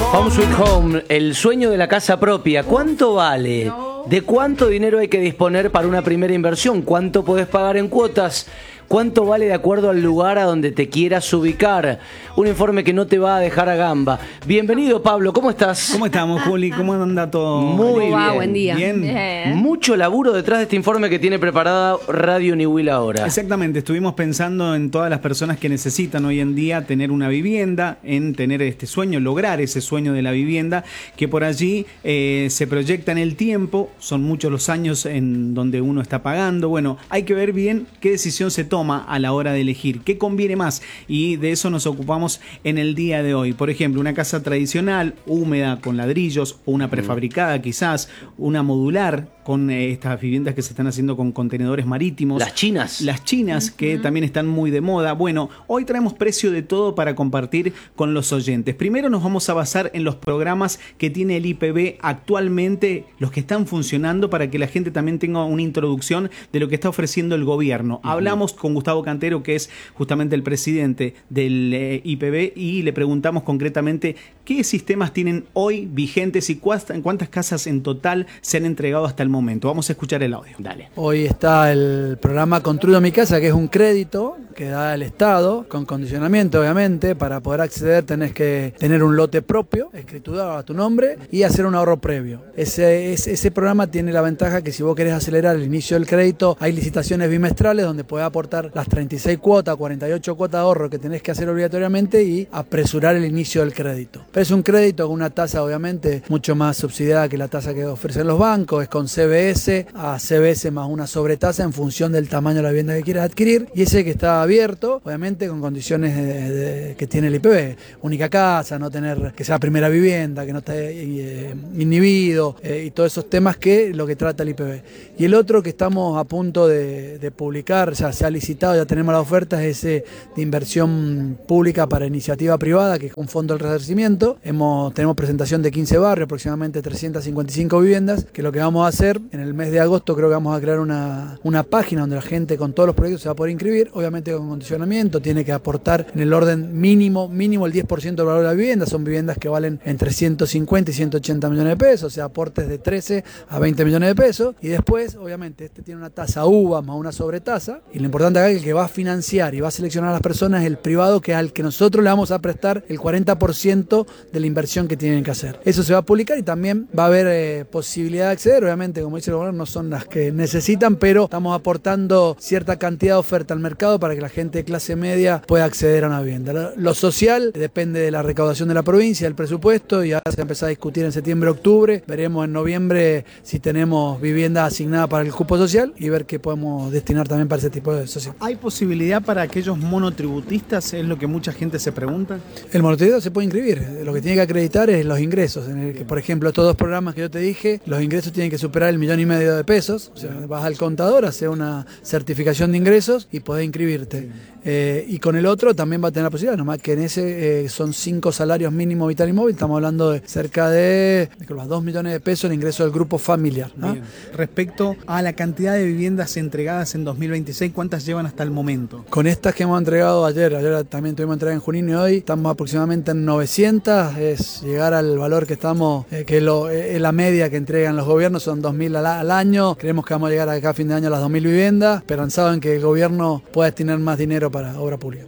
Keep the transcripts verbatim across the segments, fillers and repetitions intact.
Home Sweet Home, el sueño de la casa propia. ¿Cuánto vale? ¿De cuánto dinero hay que disponer para una primera inversión? ¿Cuánto podés pagar en cuotas? ¿Cuánto vale de acuerdo al lugar a donde te quieras ubicar? Un informe que no te va a dejar a gamba. Bienvenido, Pablo, ¿cómo estás? ¿Cómo estamos, Juli? ¿Cómo anda todo? Muy bien. Va, buen día. Bien. Bien. Mucho laburo detrás de este informe que tiene preparada Radio New Will ahora. Exactamente, estuvimos pensando en todas las personas que necesitan hoy en día tener una vivienda, en tener este sueño, lograr ese sueño de la vivienda, que por allí eh, se proyecta en el tiempo, son muchos los años en donde uno está pagando. Bueno, hay que ver bien qué decisión se toma a la hora de elegir, qué conviene más, y de eso nos ocupamos en el día de hoy. Por ejemplo, una casa tradicional, húmeda, con ladrillos, o una prefabricada quizás, una modular, con eh, estas viviendas que se están haciendo con contenedores marítimos. Las chinas. Las chinas, uh-huh, que también están muy de moda. Bueno, hoy traemos precio de todo para compartir con los oyentes. Primero nos vamos a basar en los programas que tiene el I P B actualmente, los que están funcionando, para que la gente también tenga una introducción de lo que está ofreciendo el gobierno. Uh-huh. Hablamos con Gustavo Cantero, que es justamente el presidente del eh, I P B, y le preguntamos concretamente qué sistemas tienen hoy vigentes y cuántas, cuántas casas en total se han entregado hasta el momento. Vamos a escuchar el audio. Dale. Hoy está el programa Construyo mi casa, que es un crédito que da el Estado, con condicionamiento obviamente. Para poder acceder tenés que tener un lote propio, escriturado a tu nombre, y hacer un ahorro previo. Ese, ese, ese programa tiene la ventaja que si vos querés acelerar el inicio del crédito, hay licitaciones bimestrales donde podés aportar las treinta y seis cuotas, cuarenta y ocho cuotas de ahorro que tenés que hacer obligatoriamente y apresurar el inicio del crédito. Pero es un crédito con una tasa obviamente mucho más subsidiada que la tasa que ofrecen los bancos, es con C B S a C B S más una sobretasa en función del tamaño de la vivienda que quieras adquirir, y ese que está abierto, obviamente con condiciones de, de, que tiene el I P B, única casa, no tener que sea primera vivienda, que no esté eh, inhibido, eh, y todos esos temas que lo que trata el I P B. Y el otro que estamos a punto de, de publicar, ya se ha licitado, ya tenemos las ofertas, es ese de inversión pública para iniciativa privada, que es un fondo del resarcimiento. Hemos, tenemos presentación de quince barrios, aproximadamente trescientas cincuenta y cinco viviendas, que lo que vamos a hacer en el mes de agosto, creo que vamos a crear una, una página donde la gente con todos los proyectos se va a poder inscribir, obviamente con condicionamiento, tiene que aportar en el orden mínimo, mínimo el diez por ciento del valor de la vivienda. Son viviendas que valen entre ciento cincuenta y ciento ochenta millones de pesos, o sea, aportes de trece a veinte millones de pesos, y después, obviamente, este tiene una tasa U V A más una sobretasa, y lo importante acá es que el que va a financiar y va a seleccionar a las personas es el privado, que al que nosotros le vamos a prestar el cuarenta por ciento de la inversión que tienen que hacer. Eso se va a publicar y también va a haber eh, posibilidad de acceder, obviamente, como dice el gobierno, no son las que necesitan, pero estamos aportando cierta cantidad de oferta al mercado para que la gente de clase media pueda acceder a una vivienda. Lo, lo social depende de la recaudación de la provincia, del presupuesto, y ahora se empezó a discutir en septiembre, octubre. Veremos en noviembre si tenemos vivienda asignada para el cupo social y ver qué podemos destinar también para ese tipo de social. ¿Hay posibilidad para aquellos monotributistas? Es lo que mucha gente se pregunta. El monotributista se puede inscribir, lo que tiene que acreditar es los ingresos. En el que, por ejemplo, estos dos programas que yo te dije, los ingresos tienen que superar el millón y medio de pesos. O sea, vas al contador, haces una certificación de ingresos y podés inscribirte. Sí. Eh, y con el otro también va a tener la posibilidad, nomás que en ese eh, son cinco salarios mínimos vital y móvil, estamos hablando de cerca de, de los dos millones de pesos el ingreso del grupo familiar, ¿no? Bien. Respecto a la cantidad de viviendas entregadas en dos mil veintiséis, ¿cuántas llevan hasta el momento? Con estas que hemos entregado ayer, ayer también tuvimos entrega en Junín y hoy, estamos aproximadamente en novecientas, es llegar al valor que estamos, eh, que lo, eh, es la media que entregan los gobiernos, son dos mil al, al año, creemos que vamos a llegar acá a fin de año a las dos mil viviendas, esperanzado en que el gobierno pueda destinar más dinero para obra pública.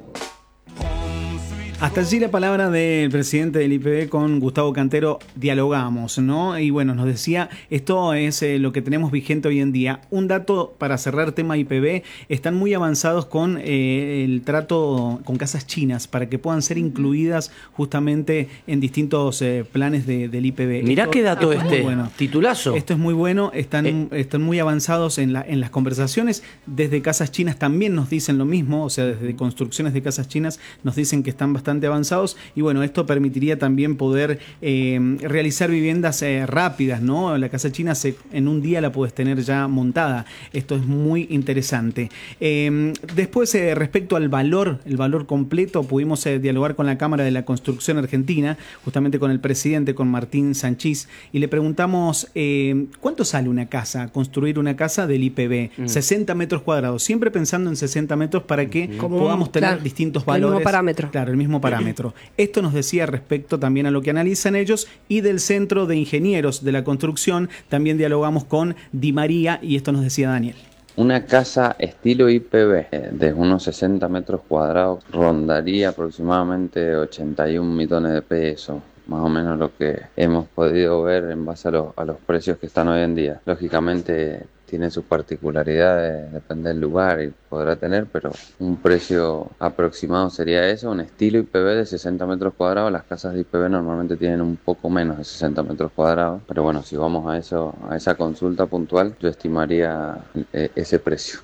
Hasta allí la palabra del presidente del I P B con Gustavo Cantero. Dialogamos, ¿no? Y bueno, nos decía, esto es eh, lo que tenemos vigente hoy en día. Un dato para cerrar tema I P B, están muy avanzados con eh, el trato con casas chinas para que puedan ser incluidas justamente en distintos eh, planes de, del I P B. Mirá esto, qué dato esto este, es bueno. Titulazo. Esto es muy bueno, están, eh. están muy avanzados en, la, en las conversaciones. Desde casas chinas también nos dicen lo mismo, o sea, desde construcciones de casas chinas nos dicen que están bastante avanzados, y bueno, esto permitiría también poder eh, realizar viviendas eh, rápidas, ¿no? La casa china se, en un día la puedes tener ya montada. Esto es muy interesante. Eh, después, eh, respecto al valor, el valor completo, pudimos eh, dialogar con la Cámara de la Construcción Argentina, justamente con el presidente, con Martín Sanchís, y le preguntamos eh, ¿cuánto sale una casa, construir una casa del I P B? Mm. sesenta metros cuadrados, siempre pensando en sesenta metros para que mm. podamos tener claro, distintos valores. El mismo parámetro. Claro, el mismo parámetro. Esto nos decía respecto también a lo que analizan ellos, y del Centro de Ingenieros de la Construcción también dialogamos con Di María y esto nos decía Daniel. Una casa estilo I P V de unos sesenta metros cuadrados rondaría aproximadamente ochenta y un millones de pesos. Más o menos lo que hemos podido ver en base a los, a los precios que están hoy en día. Lógicamente tiene sus particularidades, depende del lugar y podrá tener, pero un precio aproximado sería eso, un estilo I P V de sesenta metros cuadrados. Las casas de I P V normalmente tienen un poco menos de sesenta metros cuadrados, pero bueno, si vamos a eso, a esa consulta puntual, yo estimaría eh, ese precio.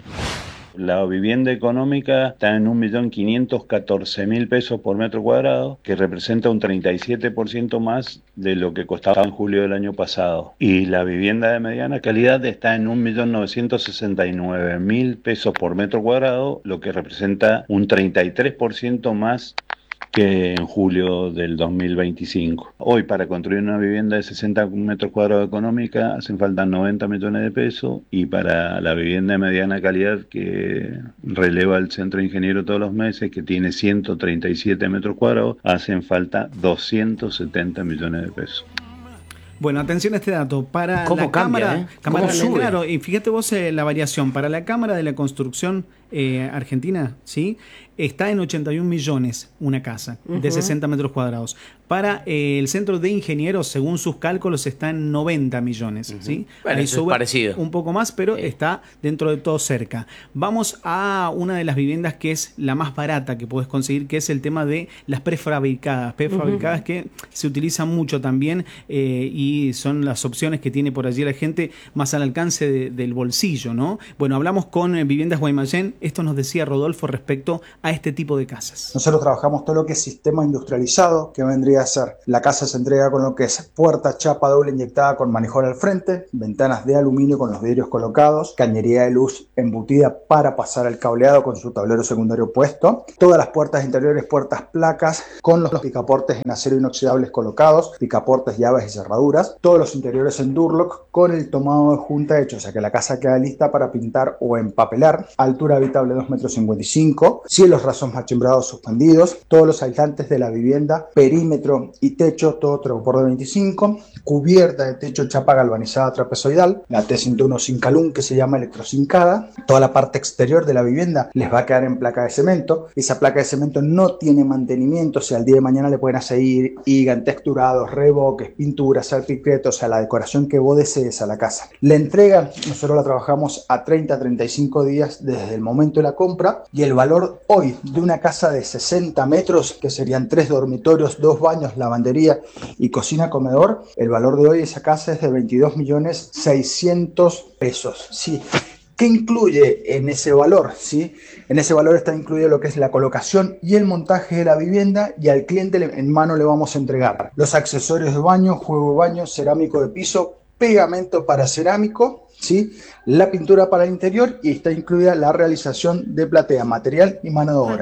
La vivienda económica está en un millón quinientos catorce mil pesos por metro cuadrado, que representa un treinta y siete por ciento más de lo que costaba en julio del año pasado. Y la vivienda de mediana calidad está en un millón novecientos sesenta y nueve mil pesos por metro cuadrado, lo que representa un treinta y tres por ciento más que en julio del dos mil veinticinco. Hoy, para construir una vivienda de sesenta metros cuadrados económica hacen falta noventa millones de pesos, y para la vivienda de mediana calidad que releva el Centro de Ingeniero todos los meses, que tiene ciento treinta y siete metros cuadrados, hacen falta doscientos setenta millones de pesos. Bueno, atención a este dato. Para ¿Cómo la cambia, cámara, eh? cámara ¿Cómo sube? Claro, y fíjate vos eh, la variación. Para la Cámara de la Construcción eh, Argentina, ¿sí? Está en ochenta y un millones una casa uh-huh. de sesenta metros cuadrados. Para eh, el Centro de Ingenieros, según sus cálculos, está en noventa millones. Uh-huh. ¿Sí? Bueno, ahí eso sube es parecido. Un poco más, pero sí. está dentro de todo cerca. Vamos a una de las viviendas que es la más barata que puedes conseguir, que es el tema de las prefabricadas. Prefabricadas uh-huh. que se utilizan mucho también eh, y son las opciones que tiene por allí la gente más al alcance de, del bolsillo, ¿no? Bueno, hablamos con eh, Viviendas Guaymallén. Esto nos decía Rodolfo respecto a este tipo de casas. Nosotros trabajamos todo lo que es sistema industrializado, que vendría a ser, la casa se entrega con lo que es puerta, chapa doble inyectada con manijol al frente, ventanas de aluminio con los vidrios colocados, cañería de luz embutida para pasar el cableado con su tablero secundario puesto, todas las puertas interiores, puertas placas, con los picaportes en acero inoxidables colocados, picaportes, llaves y cerraduras, todos los interiores en Durlock con el tomado de junta hecho, o sea que la casa queda lista para pintar o empapelar, altura habitable dos metros cincuenta y cinco, cielos rasos machimbrados suspendidos, todos los aislantes de la vivienda, perímetro y techo, todo por de veinticinco, cubierta de techo chapa galvanizada trapezoidal, la T ciento uno Cincalum que se llama electrocincada, toda la parte exterior de la vivienda les va a quedar en placa de cemento, esa placa de cemento no tiene mantenimiento, o sea, al día de mañana le pueden hacer higan, texturados, reboques, pinturas, salpicretos, o sea, la decoración que vos desees a la casa. La entrega, nosotros la trabajamos a treinta a treinta y cinco días desde el momento de la compra, y el valor hoy de una casa de sesenta metros, que serían tres dormitorios, dos baños, lavandería y cocina comedor, el valor de hoy de esa casa es de veintidós millones seiscientos pesos. Sí. ¿Qué incluye en ese valor? ¿Sí? En ese valor está incluido lo que es la colocación y el montaje de la vivienda, y al cliente en mano le vamos a entregar los accesorios de baño, juego de baño, cerámico de piso, pegamento para cerámico, ¿sí? La pintura para el interior, y está incluida la realización de platea, material y mano de obra.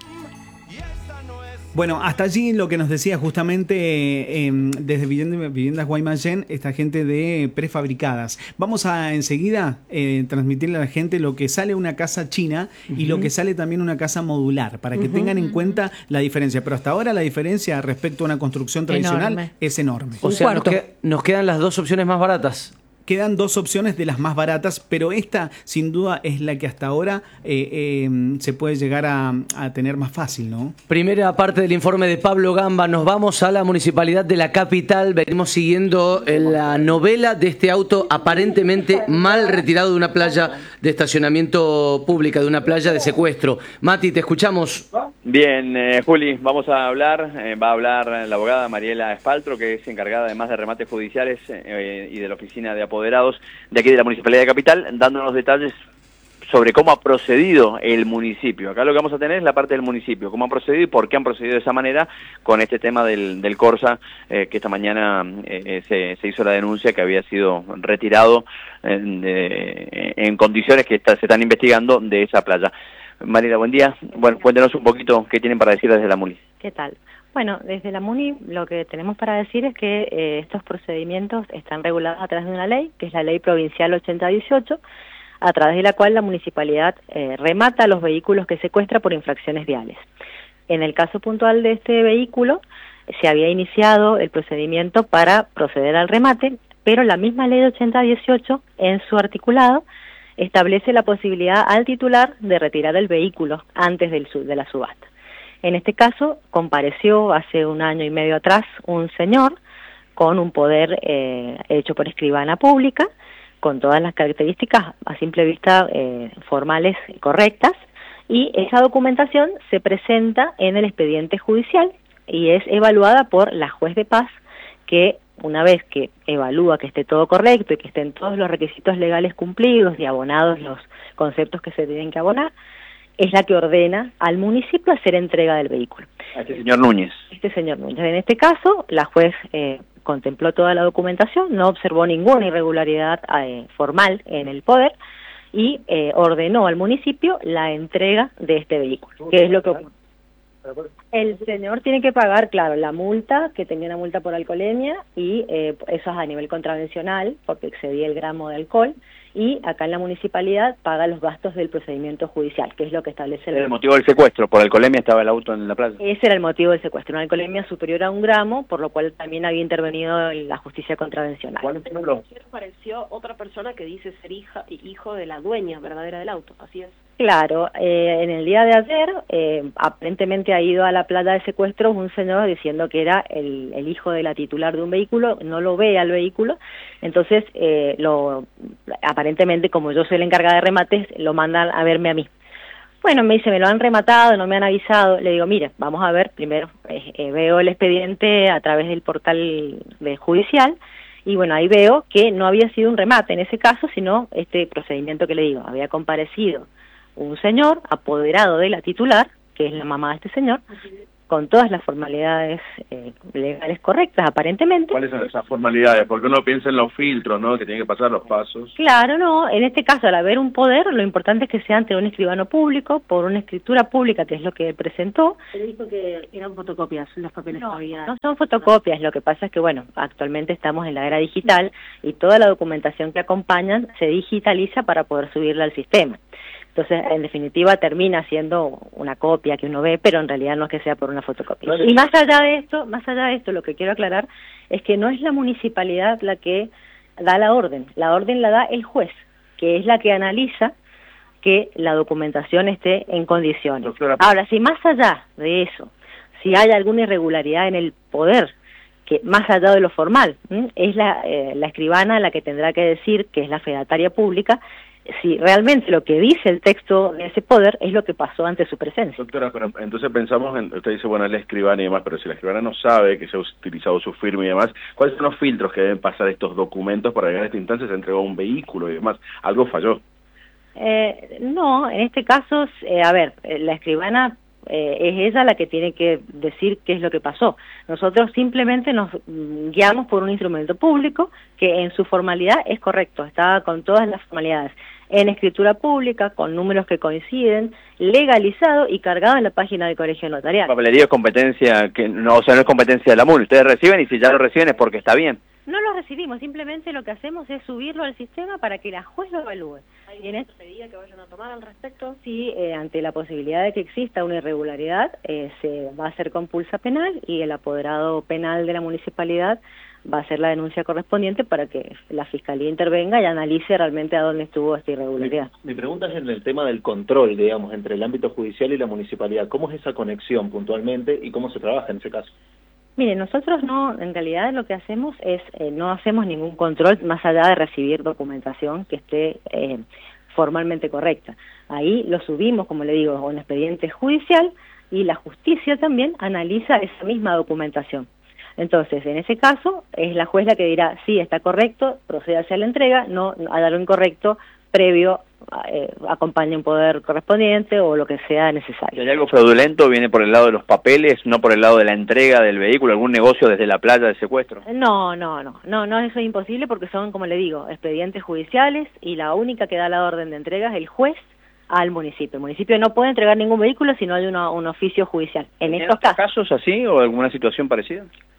Bueno, hasta allí lo que nos decía justamente eh, eh, desde Viviendas, Viviendas Guaymallén, esta gente de prefabricadas. Vamos a enseguida eh, transmitirle a la gente lo que sale una casa china uh-huh. y lo que sale también una casa modular, para que uh-huh. tengan en cuenta la diferencia. Pero hasta ahora la diferencia respecto a una construcción tradicional enorme. es enorme. O sea, nos, que, nos quedan las dos opciones más baratas. Quedan dos opciones de las más baratas, pero esta sin duda es la que hasta ahora eh, eh, se puede llegar a, a tener más fácil, ¿no? Primera parte del informe de Pablo Gamba. Nos vamos a la municipalidad de la capital. Venimos siguiendo la novela de este auto aparentemente mal retirado de una playa de estacionamiento pública, de una playa de secuestro. Mati, te escuchamos. Bien, eh, Juli, vamos a hablar, eh, va a hablar la abogada Mariela Espaltro, que es encargada además de remates judiciales eh, y de la oficina de apoderados de aquí de la Municipalidad de Capital, dándonos detalles sobre cómo ha procedido el municipio. Acá lo que vamos a tener es la parte del municipio, cómo han procedido y por qué han procedido de esa manera con este tema del, del Corsa, eh, que esta mañana eh, se, se hizo la denuncia que había sido retirado eh, de, en condiciones que está, se están investigando de esa playa. Mariela, buen día. Bueno, cuéntenos un poquito qué tienen para decir desde la MUNI. ¿Qué tal? Bueno, desde la MUNI lo que tenemos para decir es que eh, estos procedimientos están regulados a través de una ley, que es la Ley Provincial ochenta dieciocho, a través de la cual la municipalidad eh, remata los vehículos que secuestra por infracciones viales. En el caso puntual de este vehículo, se había iniciado el procedimiento para proceder al remate, pero la misma ley de ochenta dieciocho, en su articulado, establece la posibilidad al titular de retirar el vehículo antes del, de la subasta. En este caso, compareció hace un año y medio atrás un señor con un poder eh, hecho por escribana pública, con todas las características a simple vista eh, formales correctas, y esa documentación se presenta en el expediente judicial y es evaluada por la juez de paz, que una vez que evalúa que esté todo correcto y que estén todos los requisitos legales cumplidos y abonados los conceptos que se tienen que abonar, es la que ordena al municipio hacer entrega del vehículo. A este señor Núñez. Este señor Núñez. En este caso, la juez eh, contempló toda la documentación, no observó ninguna irregularidad eh, formal en el poder y eh, ordenó al municipio la entrega de este vehículo, que es lo que ocurre. El señor tiene que pagar, claro, la multa, que tenía una multa por alcoholemia, y eh, eso es a nivel contravencional, porque excedía el gramo de alcohol, y acá en la municipalidad paga los gastos del procedimiento judicial, que es lo que establece el... El motivo del secuestro, por alcoholemia estaba el auto en la plaza. Ese era el motivo del secuestro, una alcoholemia superior a un gramo, por lo cual también había intervenido la justicia contravencional. ¿Cuál apareció otra persona que dice ser hija y hijo de la dueña verdadera del auto? Así es. Claro, eh, en el día de ayer, eh, aparentemente ha ido a la playa de secuestro un señor diciendo que era el, el hijo de la titular de un vehículo, no lo ve al vehículo, entonces eh, lo aparentemente, como yo soy la encargada de remates, lo mandan a verme a mí. Bueno, me dice, me lo han rematado, no me han avisado. Le digo, mire, vamos a ver, primero eh, eh, veo el expediente a través del portal de judicial, y bueno, ahí veo que no había sido un remate en ese caso, sino este procedimiento que le digo, había comparecido un señor apoderado de la titular, que es la mamá de este señor, con todas las formalidades eh, legales correctas, aparentemente. ¿Cuáles son esas formalidades? Porque uno piensa en los filtros, ¿no? Que tiene que pasar los pasos. Claro, no. En este caso, al haber un poder, lo importante es que sea ante un escribano público, por una escritura pública, que es lo que él presentó. Él dijo que eran fotocopias los papeles no, que había. No son fotocopias, lo que pasa es que, bueno, actualmente estamos en la era digital y toda la documentación que acompañan se digitaliza para poder subirla al sistema. Entonces, en definitiva, termina siendo una copia que uno ve, pero en realidad no es que sea por una fotocopia. Vale. Y más allá de esto, más allá de esto, lo que quiero aclarar es que no es la municipalidad la que da la orden, la orden la da el juez, que es la que analiza que la documentación esté en condiciones. Doctora. Ahora, si más allá de eso, si hay alguna irregularidad en el poder, que más allá de lo formal, ¿m? es la, eh, la escribana la que tendrá que decir, que es la fedataria pública, si realmente lo que dice el texto de ese poder es lo que pasó ante su presencia. Doctora, pero entonces pensamos en, usted dice, bueno, la escribana y demás, pero si la escribana no sabe que se ha utilizado su firma y demás, ¿cuáles son los filtros que deben pasar estos documentos para llegar a esta instancia? Se entregó un vehículo y demás, algo falló. Eh, no, en este caso, eh, a ver, la escribana eh, es ella la que tiene que decir qué es lo que pasó. Nosotros simplemente nos guiamos por un instrumento público que en su formalidad es correcto, está con todas las formalidades, en escritura pública, con números que coinciden, legalizado y cargado en la página del Colegio Notarial. La papelería es competencia, que no, o sea, no es competencia de la M U N, ustedes reciben y si ya lo reciben es porque está bien. No lo recibimos, simplemente lo que hacemos es subirlo al sistema para que la juez lo evalúe. ¿Hay una medida que vayan a tomar al respecto? Sí, eh, ante la posibilidad de que exista una irregularidad, eh, se va a hacer compulsa penal y el apoderado penal de la municipalidad va a hacer la denuncia correspondiente para que la Fiscalía intervenga y analice realmente a dónde estuvo esta irregularidad. Mi, mi pregunta es en el tema del control, digamos, entre el ámbito judicial y la municipalidad. ¿Cómo es esa conexión puntualmente y cómo se trabaja en ese caso? Mire, nosotros no, en realidad lo que hacemos es, eh, no hacemos ningún control más allá de recibir documentación que esté eh, formalmente correcta. Ahí lo subimos, como le digo, a un expediente judicial y la justicia también analiza esa misma documentación. Entonces, en ese caso, es la juez la que dirá, sí, está correcto, procede hacia la entrega, no, hay algo incorrecto, previo, eh, acompañe un poder correspondiente o lo que sea necesario. Si hay algo fraudulento, viene por el lado de los papeles, no por el lado de la entrega del vehículo, algún negocio desde la playa de secuestro. No, no, no, no, no, eso es imposible porque son, como le digo, expedientes judiciales y la única que da la orden de entrega es el juez al municipio. El municipio no puede entregar ningún vehículo si no hay una, un oficio judicial. En estos casos, casos así o alguna situación parecida?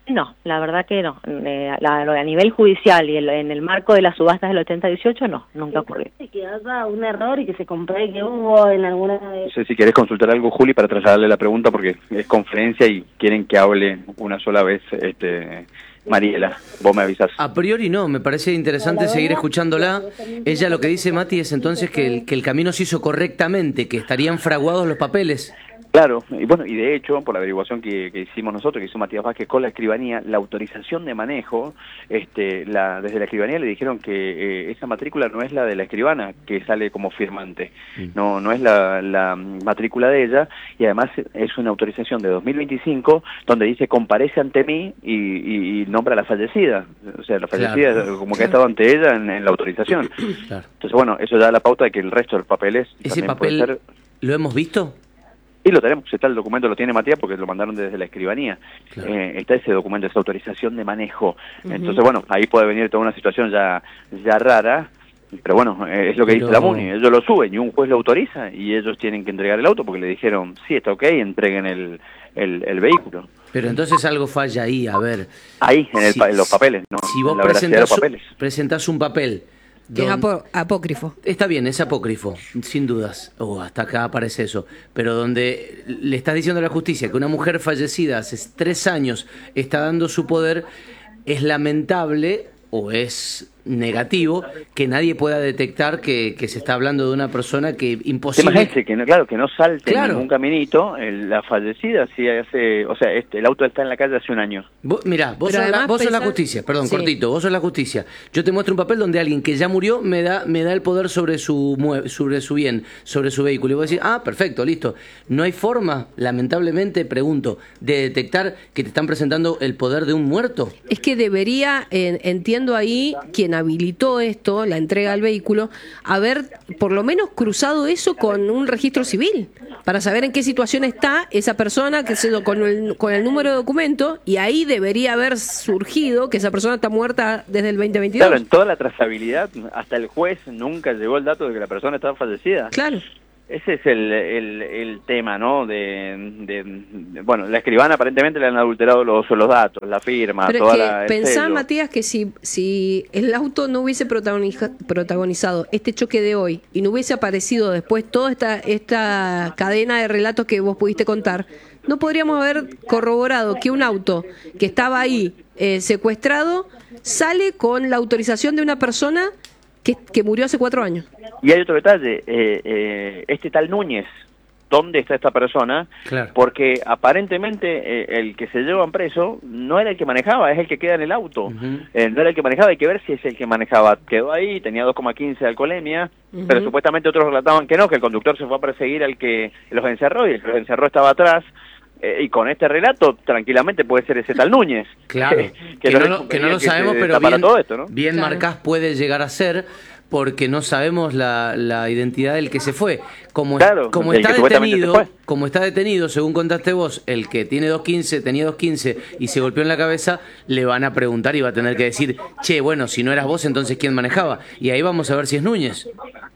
No, la verdad que no. Eh, la, a nivel judicial y el, en el marco de las subastas del ochenta dieciocho, no, nunca ocurrió. Que haya un error y que se compruebe que hubo en alguna de... No sé si querés consultar algo, Juli, para trasladarle la pregunta, porque es conferencia y quieren que hable una sola vez, este, Mariela. Vos me avisás. A priori no, me parece interesante seguir escuchándola. Ella lo que dice, Mati, es entonces que el, que el camino se hizo correctamente, que estarían fraguados los papeles. Claro, y bueno, y de hecho, por la averiguación que, que hicimos nosotros, que hizo Matías Vázquez con la escribanía, la autorización de manejo, este, la, desde la escribanía le dijeron que eh, esa matrícula no es la de la escribana, que sale como firmante, mm. no no es la, la matrícula de ella, y además es una autorización de dos mil veinticinco, donde dice comparece ante mí y, y, y nombra a la fallecida, o sea, la fallecida claro. como que ha estado ante ella en, en la autorización. Claro. Entonces, bueno, eso ya da la pauta de que el resto de los papeles... ¿Ese papel ser... lo hemos visto? Y lo tenemos, está el documento, lo tiene Matías porque lo mandaron desde la escribanía. Claro. Eh, está ese documento, esa autorización de manejo. Uh-huh. Entonces, bueno, ahí puede venir toda una situación ya ya rara, pero bueno, eh, es lo que pero... dice la MUNI. Ellos lo suben y un juez lo autoriza y ellos tienen que entregar el auto porque le dijeron, sí, está ok, entreguen el, el, el vehículo. Pero entonces algo falla ahí, a ver. Ahí, en, el, si, en los papeles, ¿no? Si vos la presentás, papeles. presentás un papel... Que es apó apócrifo. Está bien, es apócrifo, sin dudas. Oh, hasta acá aparece eso. Pero donde le estás diciendo a la justicia que una mujer fallecida hace tres años está dando su poder, es lamentable o es negativo que nadie pueda detectar que, que se está hablando de una persona que imposible... Imagínense que no, claro, que no salte claro. ningún caminito, el, la fallecida sí hace, o sea, este, el auto está en la calle hace un año. Vos, mirá, vos, sos la, vos pensar... sos la justicia, perdón, sí. cortito, vos sos la justicia. Yo te muestro un papel donde alguien que ya murió me da, me da el poder sobre su, sobre su bien, sobre su vehículo. Y vos decís, ah, perfecto, listo. No hay forma, lamentablemente, pregunto, de detectar que te están presentando el poder de un muerto. Es que debería, eh, entiendo ahí, quien habilitó esto, la entrega del vehículo, haber por lo menos cruzado eso con un registro civil, para saber en qué situación está esa persona, que se, con, el, con el número de documento, y ahí debería haber surgido que esa persona está muerta desde el veinte veintidós. Claro, en toda la trazabilidad, hasta el juez nunca llegó el dato de que la persona estaba fallecida. Claro. Ese es el, el, el tema, ¿no? De, de, de, bueno, la escribana aparentemente le han adulterado los, los datos, la firma, pero toda es que la... Pensá, Matías, que si, si el auto no hubiese protagonizado este choque de hoy y no hubiese aparecido después toda esta, esta cadena de relatos que vos pudiste contar, no podríamos haber corroborado que un auto que estaba ahí eh, secuestrado sale con la autorización de una persona que, que murió hace cuatro años. Y hay otro detalle, eh, eh, este tal Núñez, ¿dónde está esta persona? Claro. Porque aparentemente eh, el que se llevan preso no era el que manejaba, es el que queda en el auto. Uh-huh. eh, no era el que manejaba, hay que ver si es el que manejaba. Quedó ahí, tenía dos coma quince de alcoholemia, uh-huh. pero supuestamente otros relataban que no, que el conductor se fue a perseguir al que los encerró y el que los encerró estaba atrás. Eh, y con este relato, tranquilamente puede ser ese tal Núñez. Claro, que, que, que no, no, que no lo sabemos, pero bien, todo esto, ¿no? bien claro. marcás puede llegar a ser, porque no sabemos la, la identidad del que se fue. Como, claro, como está detenido, como está detenido, según contaste vos, el que tiene dos quince, tenía dos quince y se golpeó en la cabeza, le van a preguntar y va a tener que decir, che, bueno, si no eras vos, entonces ¿quién manejaba? Y ahí vamos a ver si es Núñez.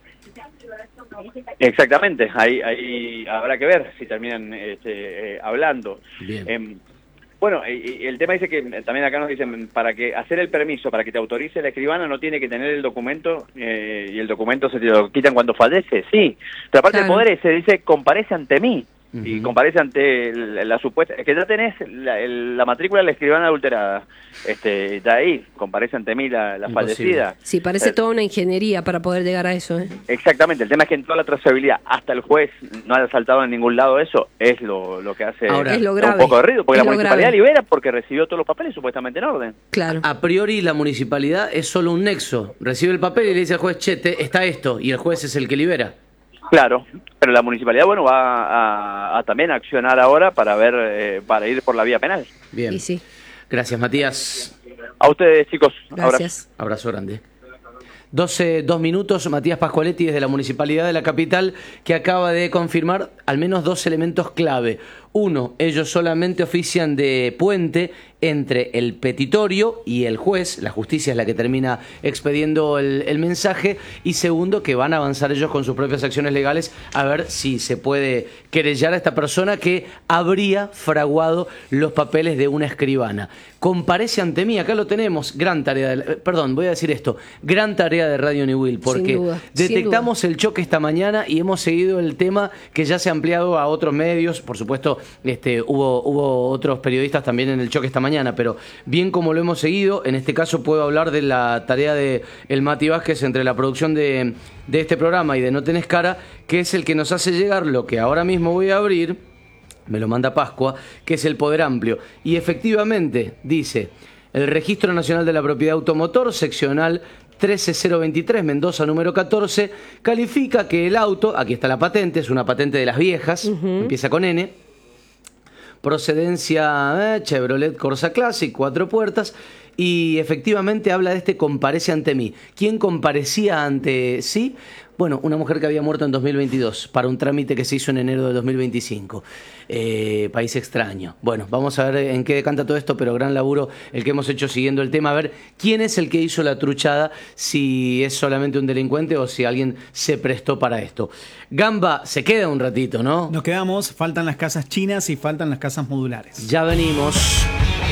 Exactamente, ahí ahí habrá que ver si terminan este, eh, hablando. Bien. Eh, bueno, y, y el tema dice que también acá nos dicen, para que hacer el permiso, para que te autorice la escribana, no tiene que tener el documento, eh, y el documento se te lo quitan cuando fallece, sí. Pero aparte claro. el poder se dice, comparece ante mí. Uh-huh. Y comparece ante la, la supuesta, es que ya tenés la, el, la matrícula de la escribana adulterada, este, ya ahí, comparece ante mí la, la fallecida. Sí, parece eh, toda una ingeniería para poder llegar a eso, ¿eh? Exactamente, el tema es que en toda la trazabilidad, hasta el juez no haya saltado en ningún lado eso, es lo, lo que hace Ahora, es lo grave, un poco de ruido, porque la municipalidad grave. libera porque recibió todos los papeles supuestamente en orden. Claro. A priori la municipalidad es solo un nexo, recibe el papel y le dice al juez, che, te, está esto, y el juez es el que libera. Claro, pero la municipalidad, bueno, va a, a también accionar ahora para ver, eh, para ir por la vía penal. Bien. Y sí. Gracias, Matías. A ustedes, chicos. Gracias. Abrazo, abrazo grande. doce, dos minutos, Matías Pascualetti desde la Municipalidad de la capital, que acaba de confirmar al menos dos elementos clave. Uno, ellos solamente ofician de puente entre el petitorio y el juez, la justicia es la que termina expediendo el, el mensaje, y segundo, que van a avanzar ellos con sus propias acciones legales a ver si se puede querellar a esta persona que habría fraguado los papeles de una escribana. Comparece ante mí, acá lo tenemos, gran tarea, de, perdón, voy a decir esto, gran tarea de Radio Newell, porque Sin duda, detectamos sin duda. el choque esta mañana y hemos seguido el tema que ya se ha ampliado a otros medios, por supuesto, este, hubo, hubo otros periodistas también en el choque esta mañana. mañana, pero bien como lo hemos seguido, en este caso puedo hablar de la tarea de el Mati Vázquez entre la producción de, de este programa y de No Tenés Cara, que es el que nos hace llegar lo que ahora mismo voy a abrir, me lo manda Pascua, que es el Poder Amplio. Y efectivamente, dice, el Registro Nacional de la Propiedad Automotor, seccional trece cero veintitrés, Mendoza número catorce, califica que el auto, aquí está la patente, es una patente de las viejas, uh-huh. empieza con N, procedencia eh, Chevrolet Corsa Classic, cuatro puertas, y efectivamente habla de este comparece ante mí. ¿Quién comparecía ante sí? Bueno, una mujer que había muerto en dos mil veintidós para un trámite que se hizo en enero de dos mil veinticinco. Eh, país extraño. Bueno, vamos a ver en qué decanta todo esto, pero gran laburo el que hemos hecho siguiendo el tema. A ver quién es el que hizo la truchada, si es solamente un delincuente o si alguien se prestó para esto. Gamba, se queda un ratito, ¿no? Nos quedamos, faltan las casas chinas y faltan las casas modulares. Ya venimos.